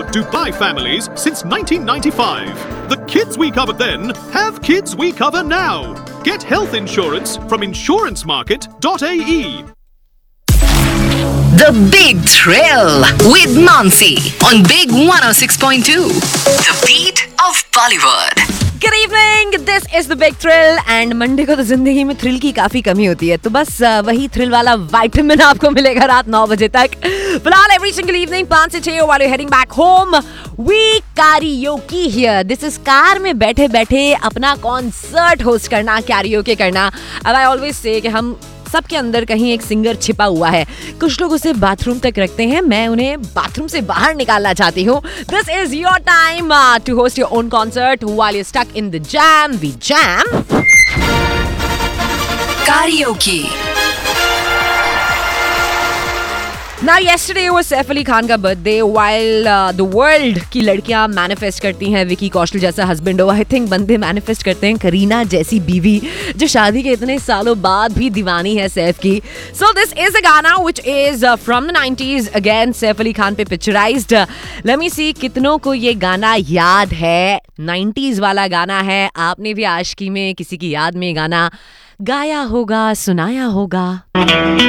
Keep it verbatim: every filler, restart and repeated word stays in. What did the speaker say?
for Dubai families since nineteen ninety-five. The kids we covered then have kids we cover now. Get health insurance from insurance market dot a e. The Big Thrill with Mansi on Big one oh six point two. The beat of Bollywood. Good evening, this is the Big Thrill and Monday को तो जिंदगी में thrill की काफी कमी होती है, तो बस वही थ्रिल वाला विटामिन आपको मिलेगा रात नौ बजे तक. फिलहाल एवरी सिंगल इवनिंग पाँच से छह while you're heading back home, we karaoke here. This is car में बैठे बैठे अपना कॉन्सर्ट होस्ट करना, कैरियोके करना. अब I always say कि हम सबके अंदर कहीं एक सिंगर छिपा हुआ है. कुछ लोग उसे बाथरूम तक रखते हैं, मैं उन्हें बाथरूम से बाहर निकालना चाहती हूँ. This is your time uh, to host your own concert while you're stuck in the jam. We jam. Karaoke. Now yesterday was Saif Ali Khan का birthday. While uh, the world की लड़कियां manifest करती हैं विकी कौशल जैसा husband हो, I think बंदे manifest करते हैं करीना जैसी बीवी जो शादी के इतने सालों बाद भी दीवानी है सैफ की. So this is a गाना which is uh, from the nineties, again Saif Ali Khan पे picturized. Uh, let me see कितनों को ये गाना याद है. नाइंटीज़ वाला गाना है. आपने भी आशिकी में किसी की याद में गाना गाया होगा, सुनाया होगा.